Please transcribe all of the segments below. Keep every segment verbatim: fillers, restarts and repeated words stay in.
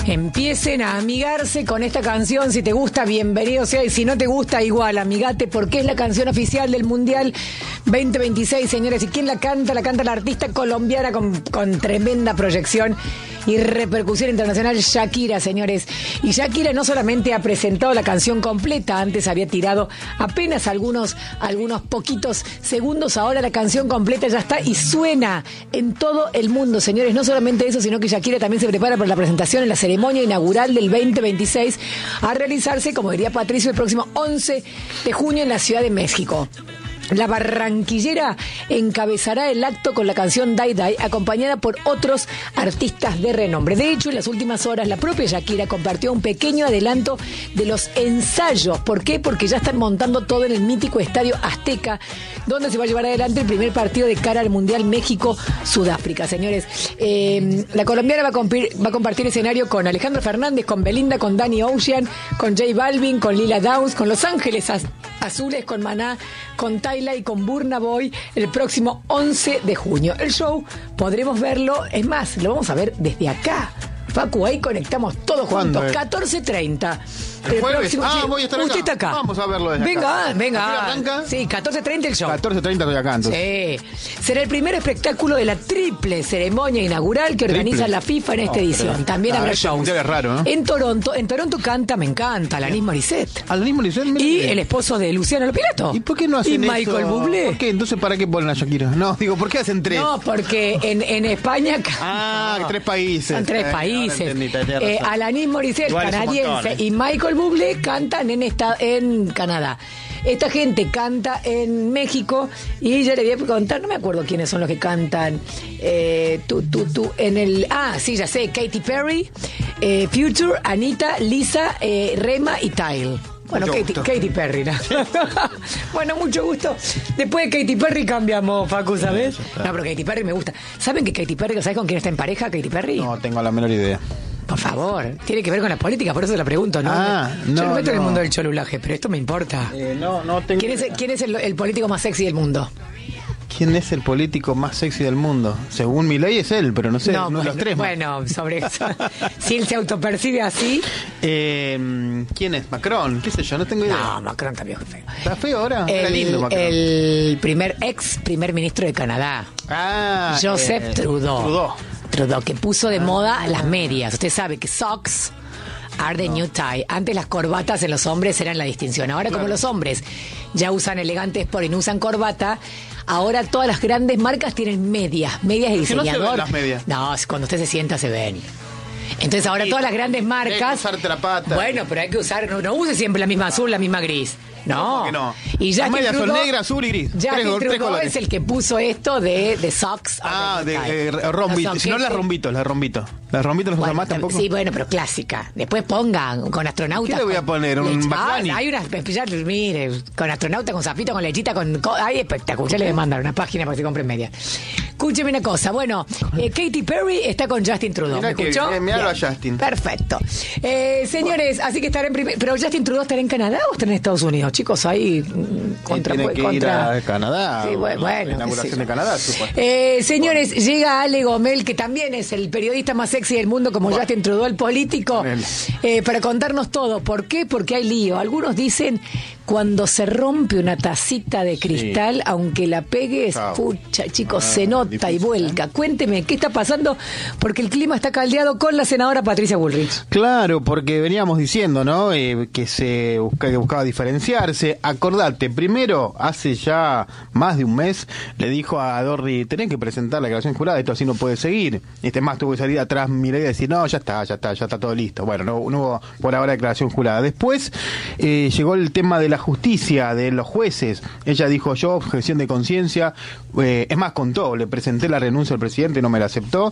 Empiecen a amigarse con esta canción. Si te gusta, bienvenido sea. Y si no te gusta, igual, amigate, porque es la canción oficial del Mundial veinte veintiséis, señores. ¿Y quién la canta? La canta la artista colombiana con, con tremenda proyección y repercusión internacional, Shakira, señores. Y Shakira no solamente ha presentado la canción completa, antes había tirado apenas algunos, algunos poquitos segundos, ahora la canción completa ya está y suena en todo el mundo, señores. No solamente eso, sino que Shakira también se prepara para la presentación en la ceremonia inaugural del veinte veintiséis, a realizarse, como diría Patricio, el próximo once de junio en la Ciudad de México. La barranquillera encabezará el acto con la canción Die Die, acompañada por otros artistas de renombre. De hecho, en las últimas horas, la propia Shakira compartió un pequeño adelanto de los ensayos. ¿Por qué? Porque ya están montando todo en el mítico Estadio Azteca, donde se va a llevar adelante el primer partido de cara al Mundial México-Sudáfrica, señores. Eh, la colombiana va a, compir, va a compartir escenario con Alejandro Fernández, con Belinda, con Danny Ocean, con J Balvin, con Lila Downs, con Los Ángeles Az- Azules, con Maná, con Tyla y con Burna Boy el próximo once de junio. El show podremos verlo, es más, lo vamos a ver desde acá. Facu, ahí conectamos todos juntos. catorce treinta. ¿El jueves? Próximo, ah, sí, voy a estar usted acá. está acá. Vamos a verlo desde venga, acá. Venga, venga. Sí, catorce treinta el show. catorce treinta estoy acá, entonces. Sí. Será el primer espectáculo de la triple ceremonia inaugural que organiza ¿Triple? la FIFA en esta oh, edición. Pero, También habrá shows. Es raro, ¿no? En Toronto, en Toronto canta, me encanta, Alanis Morissette. Alanis Morissette. Y el esposo de Luciano Lopilato. ¿Y por qué no hacen y Michael eso? Bublé. ¿Por qué? Entonces, ¿para qué ponen a Shakira? No, digo, ¿por qué hacen tres? No, porque en, en España... Ah, no. tres países. Son tres eh, países. Entendí, eh, Alanis Morissette, igual canadiense, montón, ¿eh? Y Michael Bublé cantan en esta en Canadá. Esta gente canta en México y yo le voy a contar, no me acuerdo quiénes son los que cantan. Eh, tú, tú, tú, en el. Ah, sí, ya sé. Katy Perry, eh, Future, Anita, Lisa, eh, Rema y Tile. Bueno, Katy, Katy Perry, ¿no? Bueno, mucho gusto. Después de Katy Perry cambiamos, Facu, ¿sabes? No, pero Katy Perry me gusta. ¿Saben que Katy Perry, ¿sabes con quién está en pareja, Katy Perry? No tengo la menor idea. Por favor, tiene que ver con la política, por eso se la pregunto, ¿no? Ah, Yo no, no meto no. en el mundo del cholulaje, pero esto me importa. Eh, no, no tengo. ¿Quién es, ¿quién es el, el político más sexy del mundo? ¿Quién es el político más sexy del mundo? Según mi ley es él, pero no sé, no, no bueno, los tres. Bueno, sobre eso. Si él se autopercibe así. Eh, ¿Quién es? Macron, qué sé yo, no tengo idea. No, Macron está viejo feo. ¿Está feo ahora? El, Era lindo Macron. El primer ex primer ministro de Canadá. Ah, Joseph eh, Trudeau. Trudeau. Trudeau, que puso de moda las medias. Usted sabe que socks are the new tie. Antes las corbatas en los hombres eran la distinción. Ahora, claro, como los hombres ya usan elegantes por y no usan corbata, ahora todas las grandes marcas tienen medias, medias de diseñador. ¿Que no se ven las medias? No, cuando usted se sienta se ven. Entonces ahora todas las grandes marcas. Hay que usar trapata. Bueno, pero hay que usar, no, no use siempre la misma azul, la misma gris. No, ¿por qué no? Y las medias son negra, azul y gris. Jackie tres, tres Trudeau colores. es el que puso esto de, de socks. Ah, de eh, rombitos. Si no, las rombitos, las rombitos. Las rombitos no se usan más tampoco. Sí, bueno, pero clásica. Después pongan con astronautas. ¿Qué le voy a poner? ¿Un Bacani? Ah, hay unas, ya, mire, con astronauta, con zapito, con lechita, con... con ay, espectacular. Ya le voy a mandar una página para que se compren medias. Escúcheme una cosa. Bueno, eh, Katy Perry está con Justin Trudeau. Mirá ¿Me que, escuchó? eh, me habla Justin. Perfecto. Eh, señores, así que estará en primer... ¿Pero Justin Trudeau estará en Canadá o estará en Estados Unidos? Chicos, ahí... Contra, tiene que contra... ir a Canadá. Sí, bueno, bueno, la inauguración sí. de Canadá, supongo. Eh, señores, bueno. Llega Ale Gomel, que también es el periodista más sexy del mundo, como bueno. Justin Trudeau, el político, eh, para contarnos todo. ¿Por qué? Porque hay lío. Algunos dicen cuando se rompe una tacita de cristal, sí, aunque la pegues, Chao. pucha, chicos, ah, se nota difícil, y vuelca. ¿eh? Cuénteme, ¿qué está pasando? Porque el clima está caldeado con la senadora Patricia Bullrich. Claro, porque veníamos diciendo, ¿no? Eh, que se busca, que buscaba diferenciarse. Acordate, primero, hace ya más de un mes, le dijo a Dorri, tenés que presentar la declaración jurada, esto así no puede seguir. Este más tuvo que salir atrás, Milei, y decir, no, ya está, ya está, ya está todo listo. Bueno, no, no hubo por ahora declaración jurada. Después eh, llegó el tema de la justicia, de los jueces. Ella dijo, yo, objeción de conciencia, eh, es más, contó, le presenté la renuncia al presidente, no me la aceptó,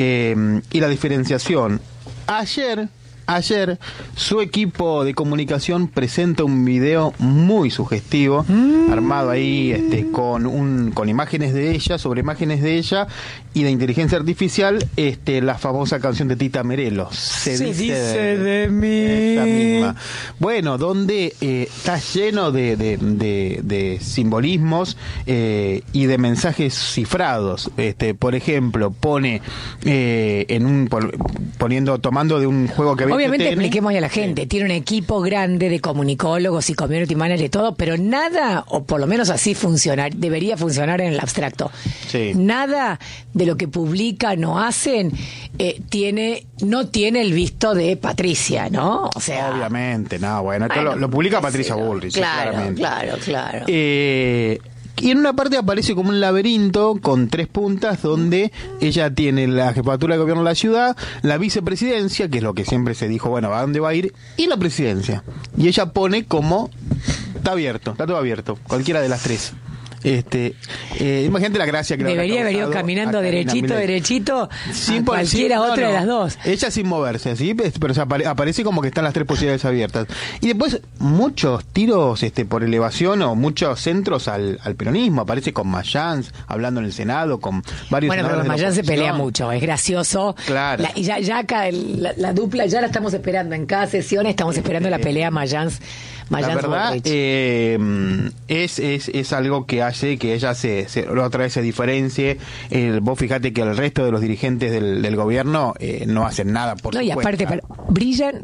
eh, y la diferenciación. Ayer... Ayer, su equipo de comunicación presenta un video muy sugestivo, mm. armado ahí este, con un con imágenes de ella, sobre imágenes de ella y de inteligencia artificial, este, la famosa canción de Tita Merelo. Se, Se dice, dice de, de mí. Esa misma. Bueno, donde eh, está lleno de, de, de, de simbolismos eh, y de mensajes cifrados. Este, por ejemplo, pone eh, en un por, poniendo, tomando de un juego que había Obviamente T N. expliquemos a la gente, Sí. tiene un equipo grande de comunicólogos y community managers y todo, pero nada, o por lo menos así funcionar, debería funcionar en el abstracto. Sí. Nada de lo que publican o hacen eh, tiene, no tiene el visto de Patricia, ¿no? O sea, Obviamente, no, bueno, esto bueno, lo, lo publica qué sé Patricia yo. Bullrich, Claro, claramente. claro, claro. Eh, y en una parte aparece como un laberinto con tres puntas donde ella tiene la jefatura de gobierno de la ciudad, la vicepresidencia, que es lo que siempre se dijo, bueno, ¿a dónde va a ir? Y la presidencia. Y ella pone como, está abierto, está todo abierto, cualquiera de las tres. Este, eh, imagínate la gracia que le habrá Debería haber ido causado caminando a Karina derechito, Milei. derechito Sin a por- cualquiera sin- no, otra no. de las dos. Ella sin moverse, ¿sí? Pero se apare- aparece como que están las tres posibilidades abiertas. Y después muchos tiros este por elevación o muchos centros al, al peronismo. Aparece con Mayans hablando en el Senado, con varios Bueno, pero senadores de la Mayán se oposición. pelea mucho, es gracioso. Claro. La- y ya, ya acá el- la, la dupla ya la estamos esperando en cada sesión, estamos esperando la pelea Mayán. La verdad eh, es, es, es algo que hace que ella se, se la otra vez se diferencie. Eh, vos fíjate que el resto de los dirigentes del, del gobierno eh, no hacen nada por No, su y aparte, cuenta. pero brillan,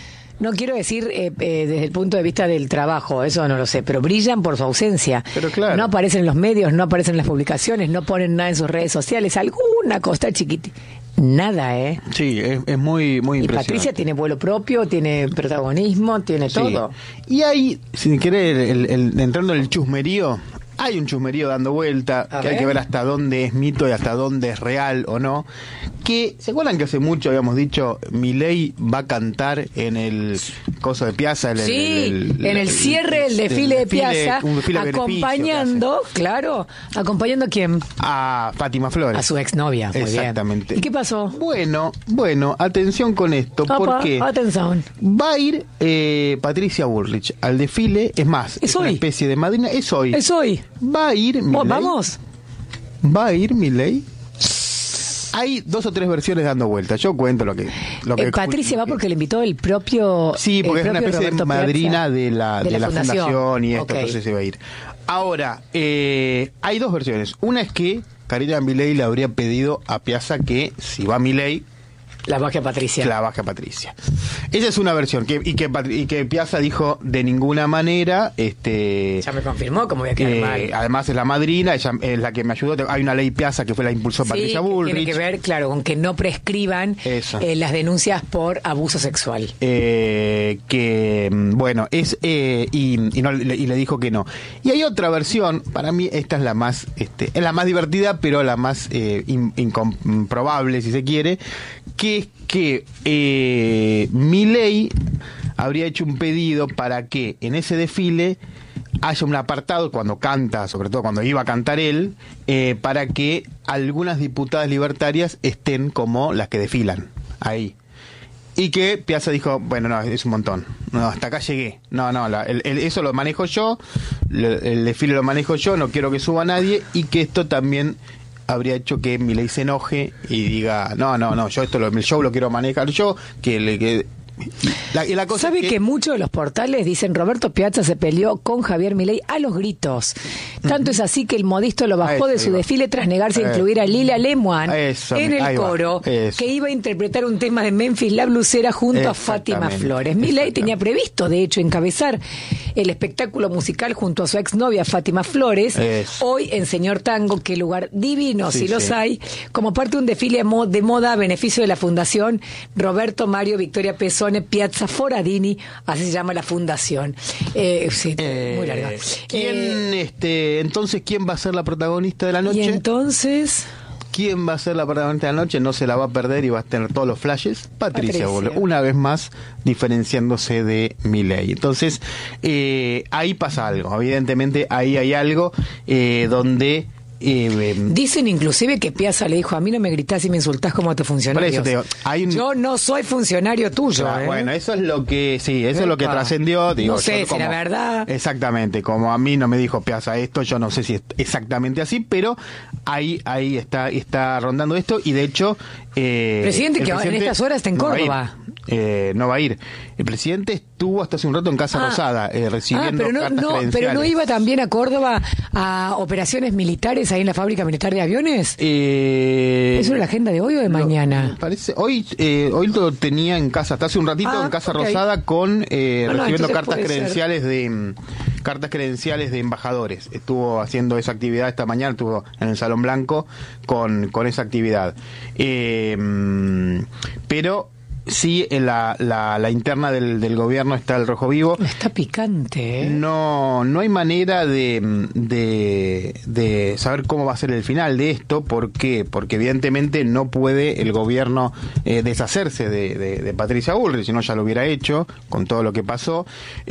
no quiero decir eh, eh, desde el punto de vista del trabajo, eso no lo sé, pero brillan por su ausencia. Pero claro. No aparecen en los medios, no aparecen en las publicaciones, no ponen nada en sus redes sociales, alguna cosa chiquitita. Nada, ¿eh? Sí, es, es muy, muy Y impresionante. Patricia tiene vuelo propio, tiene protagonismo, tiene Sí. todo. Y hay, sin querer, el, el- entrando en el chusmerío, hay un chusmerío dando vuelta, A que hay ver. que ver hasta dónde es mito y hasta dónde es real o no. Que, ¿se acuerdan que hace mucho habíamos dicho, Milei va a cantar en el coso de Piazza? El, Sí, el- el- en el cierre del desfile de Piazza, un desfile de beneficio acompañando, claro, acompañando a quién? que hace. A Fátima Flores. A su exnovia, muy bien. Exactamente. ¿Y qué pasó? Bueno, bueno, atención con esto, Opa, porque atención. va a ir eh, Patricia Bullrich al desfile, es más, Es es, una hoy. especie de madrina, es hoy. Es hoy. Va a ir Vos, Milei. Vamos. Va a ir Milei. Hay dos o tres versiones dando vueltas. Yo cuento lo que. Lo que Eh, Patricia va porque le invitó el propio. Sí, porque el es una propio especie de Roberto madrina Piazza de la, de la fundación. y esto, Ok. entonces se va a ir. Ahora, eh, hay dos versiones. Una es que Karina Milei le habría pedido a Piazza que, si va Milei, La baje a Patricia. que la baje a Patricia. Esa es una versión. Que, y, que, Pat- y que Piazza dijo de ninguna manera. este Ya me confirmó cómo voy a quedar eh, mal. además es la madrina, ella es la que me ayudó. Hay una ley Piazza que fue la impulsó Sí, Patricia que Bullrich. tiene que ver, claro, con que no prescriban Eso. eh, las denuncias por abuso sexual. Eh, que mm, bueno es eh, y, y, no, le- y le dijo que no. Y hay otra versión, para mí esta es la más este es la más divertida, pero la más eh, in- incomprobable, si se quiere, que es que eh, Milei habría hecho un pedido para que en ese desfile haya un apartado cuando canta, sobre todo cuando iba a cantar él, eh, para que algunas diputadas libertarias estén como las que desfilan ahí. Y que Piazza dijo, bueno, no, es un montón. No, hasta acá llegué. No, no, la- el- el- eso lo manejo yo, le- el desfile lo manejo yo, no quiero que suba nadie, y que esto también habría hecho que Milei se enoje y diga, no, no, no, yo esto lo, el show lo quiero manejar yo, que le que la, y la cosa ¿Sabe es que, muchos de los portales dicen Roberto Piazza se peleó con Javier Milei a los gritos? Tanto es así que el modisto lo bajó Eso, de su ahí va. desfile tras negarse a Eh. incluir a Lila Lemoine Eso, en el ahí va. coro Eso. que iba a interpretar un tema de Memphis La Blusera junto a Fátima Exactamente. Flores. Milei Exactamente. tenía previsto, de hecho, encabezar el espectáculo musical junto a su exnovia Fátima Flores, Eso. hoy en Señor Tango, qué lugar divino, Sí, si los sí. hay, como parte de un desfile mo- de moda a beneficio de la Fundación Roberto Mario Victoria Pesone Piazza Foradini, así se llama la fundación. Eh, sí, Eh, muy larga. ¿Quién, Eh, este, entonces, quién va a ser la protagonista de la y noche? entonces, ¿Quién va a ser la protagonista de la noche? No se la va a perder y va a tener todos los flashes. Patricia, Patricia. Bullrich, una vez más diferenciándose de Milei. Entonces, eh, ahí pasa algo. Evidentemente, ahí hay algo eh, donde... eh, dicen inclusive que Piazza le dijo, a mí no me gritás y me insultás como a tus funcionarios. Por eso te digo, hay un- Yo no soy funcionario tuyo. Claro, ¿eh? bueno, eso es lo que, sí, eso es lo que Epa. trascendió. Digo, No sé yo si era como- verdad. Exactamente, como a mí no me dijo Piazza esto, yo no sé si es exactamente así, pero ahí, ahí está, está rondando esto y de hecho, eh, Presidente el que en estas horas está en no va a ir. Córdoba. eh, no va a ir. El presidente estuvo hasta hace un rato en Casa ah, Rosada eh, recibiendo ah, pero no, cartas no, credenciales. pero no iba también a Córdoba a operaciones militares ahí en la fábrica militar de aviones. Eh, ¿Eso era la agenda de hoy o de lo, mañana? Parece hoy eh, hoy lo tenía en casa hasta hace un ratito ah, en Casa okay. Rosada con eh, no, no, recibiendo cartas puede credenciales ser. de cartas credenciales de embajadores. Estuvo haciendo esa actividad esta mañana, estuvo en el Salón Blanco con con esa actividad. Eh, pero sí, en la, la, la interna del, del gobierno está el rojo vivo. Está picante, ¿eh? No, no hay manera de, de, de saber cómo va a ser el final de esto. ¿Por qué? Porque evidentemente no puede el gobierno eh, deshacerse de, de, de Patricia Bullrich, si no ya lo hubiera hecho con todo lo que pasó.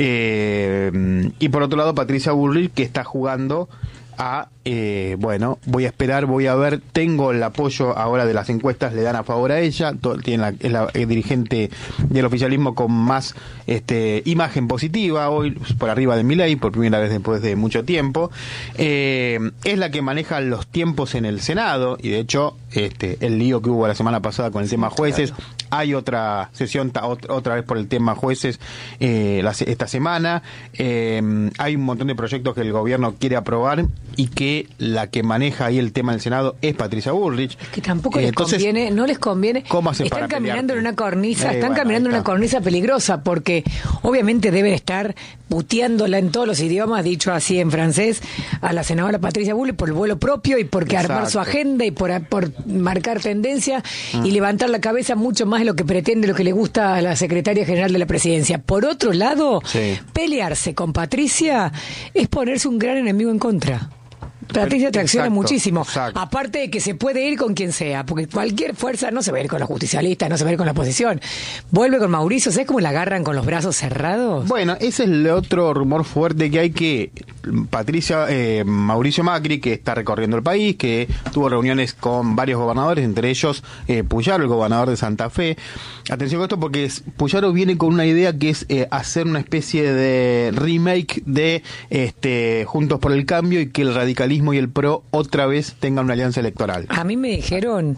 Eh, y por otro lado, Patricia Bullrich, que está jugando a, eh, bueno, voy a esperar, voy a ver, tengo el apoyo ahora de las encuestas, le dan a favor a ella, todo, tiene la, es la es dirigente del oficialismo con más este imagen positiva, hoy por arriba de Milei, por primera vez después de mucho tiempo, eh, es la que maneja los tiempos en el Senado, y de hecho, este el lío que hubo la semana pasada con el tema jueces, claro. Hay otra sesión, ta, otra, otra vez por el tema jueces eh, la, esta semana, eh, hay un montón de proyectos que el gobierno quiere aprobar, y que la que maneja ahí el tema del Senado es Patricia Bullrich. Es que tampoco eh, les entonces, conviene, no les conviene. ¿Cómo hacen están para caminando pelearte? en una cornisa, Eh, están bueno, caminando en una cornisa peligrosa, porque obviamente deben estar puteándola en todos los idiomas, dicho así en francés, a la senadora Patricia Bullrich por el vuelo propio y porque Exacto. armar su agenda y por, por marcar tendencia mm. y levantar la cabeza mucho más de lo que pretende, lo que le gusta a la secretaria general de la presidencia. Por otro lado, sí. pelearse con Patricia es ponerse un gran enemigo en contra. Patricia tracciona exacto, muchísimo. Exacto. Aparte de que se puede ir con quien sea, porque cualquier fuerza no se va a ir con los justicialistas, no se va a ir con la oposición. Vuelve con Mauricio, ¿sabes cómo la agarran con los brazos cerrados? Bueno, ese es el otro rumor fuerte que hay, que Patricia, eh, Mauricio Macri, que está recorriendo el país, que tuvo reuniones con varios gobernadores, entre ellos eh, Puyaro, el gobernador de Santa Fe. Atención con esto, porque es, Puyaro viene con una idea que es eh, hacer una especie de remake de este Juntos por el Cambio, y que el radicalismo y el PRO otra vez tengan una alianza electoral. A mí me dijeron,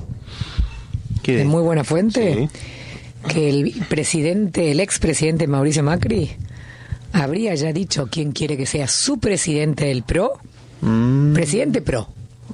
de muy buena fuente, sí. que el presidente, el expresidente Mauricio Macri habría ya dicho quién quiere que sea su presidente del PRO, mm. presidente PRO,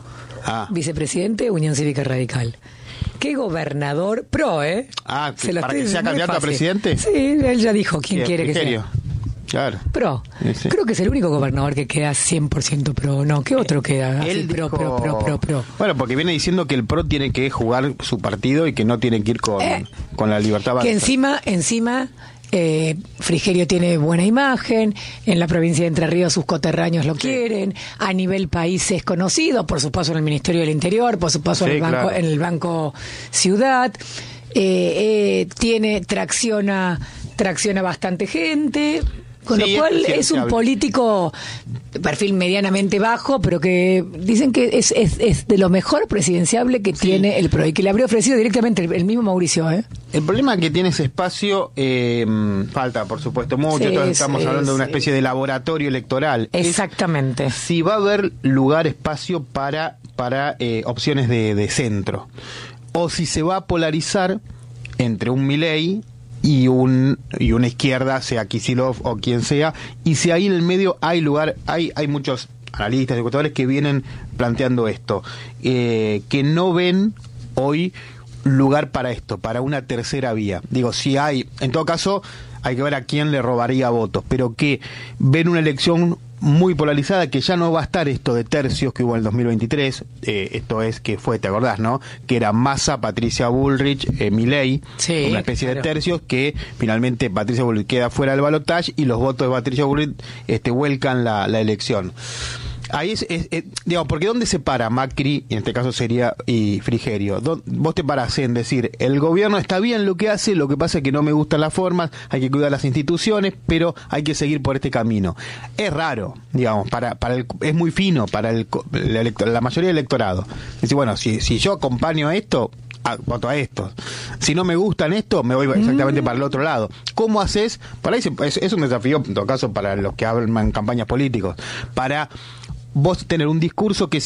ah. vicepresidente Unión Cívica Radical. ¿Qué gobernador PRO, eh? Ah, Se lo ¿para estoy, que sea candidato a presidente? Sí, él ya dijo quién quiere que serio? sea. Claro. Pro. Sí. Creo que es el único gobernador que queda cien por ciento pro. No, ¿qué otro queda? Él Así, pro, dijo... pro, pro, pro, pro. Bueno, porque viene diciendo que el pro tiene que jugar su partido y que no tiene que ir con, eh, con la libertad básica. Que encima, encima, eh, Frigerio tiene buena imagen, en la provincia de Entre Ríos sus coterráneos lo sí. quieren, a nivel país es conocido por su paso en el Ministerio del Interior, por su paso sí, en, el banco, claro. en el Banco Ciudad, eh, eh, tiene, tracciona, tracciona bastante gente. Con sí, lo cual es, es un político de perfil medianamente bajo, pero que dicen que es, es, es de lo mejor presidenciable que sí. tiene el PRO, y que le habría ofrecido directamente el, el mismo Mauricio. ¿eh? El problema es que tiene ese espacio, eh, falta por supuesto mucho, sí, todos estamos es, hablando de una especie de laboratorio electoral. Exactamente. Es, si va a haber lugar, espacio para, para eh, opciones de, de centro, o si se va a polarizar entre un Milei y un y una izquierda, sea Kicillof o quien sea, y si ahí en el medio hay lugar, hay hay muchos analistas y contadores que vienen planteando esto, eh, que no ven hoy lugar para esto, para una tercera vía. Digo, si hay, en todo caso, hay que ver a quién le robaría votos, pero que ven una elección muy polarizada, que ya no va a estar esto de tercios que hubo en el dos mil veintitrés, eh, esto es que fue, ¿te acordás, no? Que era Massa, Patricia Bullrich, eh, Milei, sí, una especie claro. de tercios, que finalmente Patricia Bullrich queda fuera del balotaje y los votos de Patricia Bullrich este, vuelcan la, la elección. Ahí es, es, es, digamos, porque ¿dónde se para Macri, y en este caso sería y Frigerio? Vos te parás en decir, el gobierno está bien lo que hace, lo que pasa es que no me gustan las formas, hay que cuidar las instituciones, pero hay que seguir por este camino. Es raro, digamos, para para el, es muy fino para el, la, elector, la mayoría del electorado. Es decir, bueno, si, si yo acompaño a esto, a, voto a esto. Si no me gustan esto, me voy exactamente mm. para el otro lado. ¿Cómo haces? Para ahí se, es, es un desafío, en todo caso, para los que hablan en campañas políticas, para vos tener un discurso que sea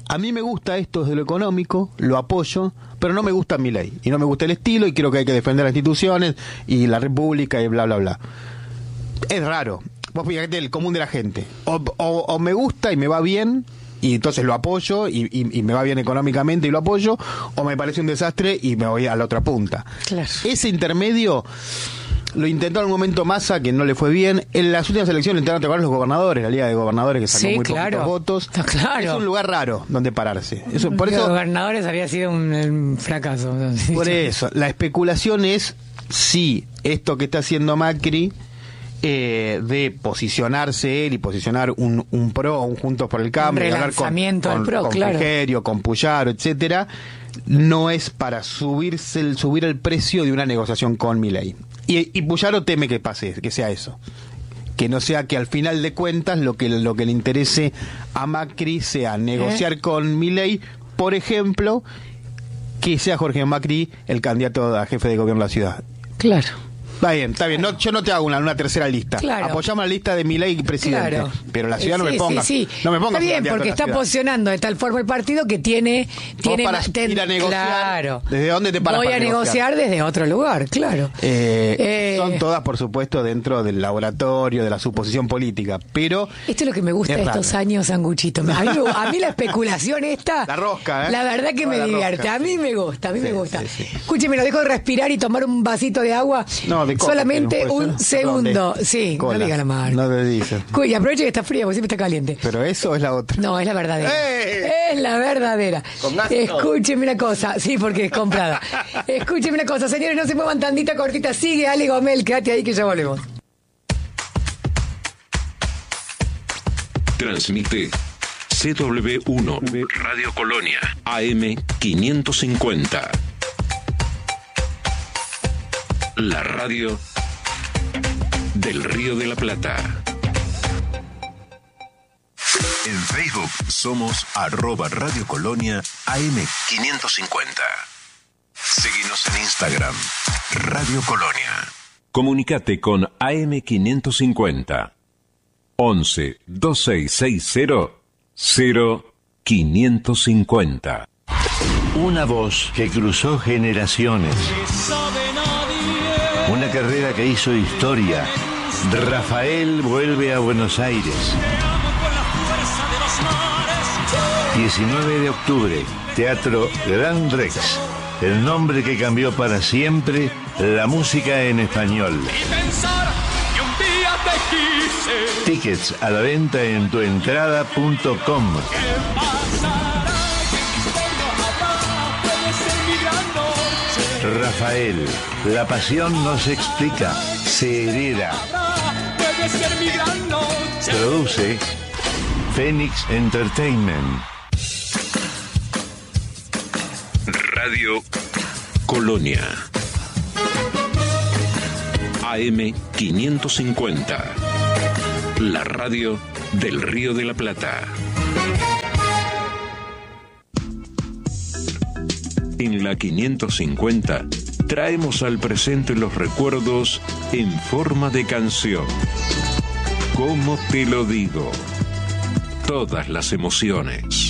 a mí me gusta esto desde lo económico, lo apoyo, pero no me gusta Milei, y no me gusta el estilo, y creo que hay que defender las instituciones, y la república, y bla, bla, bla. Es raro. Vos fíjate el común de la gente. O, o, o me gusta y me va bien, y entonces lo apoyo, y, y, y me va bien económicamente y lo apoyo, o me parece un desastre y me voy a la otra punta. Claro. Ese intermedio lo intentó en un momento Massa, que no le fue bien. En las últimas elecciones intentaron tocar los gobernadores, la Liga de Gobernadores, que sacó sí, muy claro. poquitos votos. No, claro. Es un lugar raro donde pararse. Eso, por Los eso, gobernadores había sido un, un fracaso. por eso, la especulación es si esto que está haciendo Macri, eh, de posicionarse él y posicionar un, un pro, un Juntos por el Cambio, un hablar con, relanzamiento con, del pro, con claro. Frigerio, con Puyaro, etcétera, no es para subirse el, subir el precio de una negociación con Milei. Y, y Puyaro teme que pase, que sea eso. Que no sea que al final de cuentas lo que, lo que le interese a Macri sea negociar ¿Eh? con Milei, por ejemplo, que sea Jorge Macri el candidato a jefe de gobierno de la ciudad. Claro. Está bien, está bien. No, yo no te hago una, una tercera lista. Claro. Apoyamos la lista de Milei presidente. Claro. Pero la ciudad sí, no me ponga. Sí, sí. No me ponga está bien, porque está posicionando de tal forma el partido que tiene. tiene para ten, ir a negociar. Claro. ¿Desde dónde te paras Voy para a negociar? negociar desde otro lugar, claro. Eh, eh, son todas, por supuesto, dentro del laboratorio, de la suposición política. Pero. Esto es lo que me gusta de estos años, Sanguchito. A mí, a mí la especulación esta. La rosca, ¿eh? La verdad que Toda me divierte. Rosca. A mí me gusta, a mí sí, me gusta. Sí, sí. Escúcheme, lo dejo de respirar y tomar un vasito de agua. No, de coca, solamente no un segundo. De sí, cola. no diga la marca. No te dice. Y aproveche que está fría, porque siempre está caliente. Pero eso es la otra. No, es la verdadera. ¡Eh! Es la verdadera. Escúcheme una cosa. Sí, porque es comprada. Escúcheme una cosa, señores, no se muevan tandita cortita. Sigue Ale Gomel, quédate ahí que ya volvemos. Transmite C W uno Radio Colonia A M quinientos cincuenta. La radio del Río de la Plata. En Facebook somos arroba Radio Colonia A M quinientos cincuenta. Síguenos en Instagram, Radio Colonia. Comunicate con A M quinientos cincuenta. once, veintiséis sesenta, cero quinientos cincuenta. Una voz que cruzó generaciones. Una carrera que hizo historia. Rafael vuelve a Buenos Aires. diecinueve de octubre, Teatro Gran Rex. El nombre que cambió para siempre la música en español. Tickets a la venta en tuentrada punto com. Rafael, la pasión no se explica, se hereda. Produce Phoenix Entertainment. Radio Colonia A M quinientos cincuenta. La radio del Río de la Plata. En la quinientos cincuenta traemos al presente los recuerdos en forma de canción. ¿Cómo te lo digo? Todas las emociones.